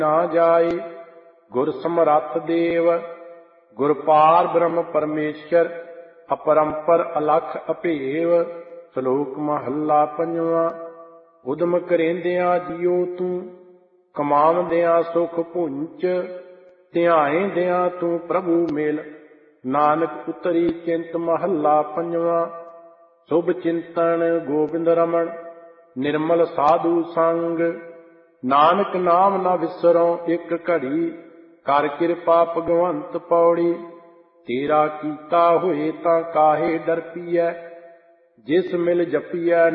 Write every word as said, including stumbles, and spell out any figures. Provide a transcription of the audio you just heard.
ਨਾ ਜਾਏ। ਗੁਰ ਸਮਰੱਥ ਦੇਵ ਗੁਰ ਪਾਰ ਬ੍ਰਹਮ ਪਰਮੇਸ਼ਰ, ਅਪਰੰਪਰ ਅਲਖ ਅਭੇਵ। ਸ਼ਲੋਕ ਮਹੱਲਾ ਪੰਜਵਾਂ। ਉਦਮ ਕਰੇਂਦਿਆਂ ਜੀਓ ਤੂੰ, ਕਮਾਵਦਿਆਂ ਸੁਖ ਪੁੰਚ। ਧਿਆਏਂਦਿਆਂ ਤੂੰ ਪ੍ਰਭੂ ਮਿਲ, ਨਾਨਕ ਉਤਰੀ ਚਿੰਤ। ਮਹੱਲਾ ਪੰਜਵਾਂ। ਸ਼ੁਭ ਚਿੰਤਨ ਗੋਬਿੰਦ ਰਮਣ, ਨਿਰਮਲ ਸਾਧੂ ਸੰਗ। ਨਾਨਕ ਨਾਮ ਨਾ ਵਿਸਰੋ ਇੱਕ ਘੜੀ, ਕਰ ਕਿਰਪਾ ਭਗਵੰਤ ਪੌੜੀ। ਤੇਰਾ ਕੀਤਾ ਹੋਏ ਤਾਂ ਕਾਹੇ ਡਰ ਪੀਐ, ਜਿਸ ਮਿਲ ਜਪੀਐ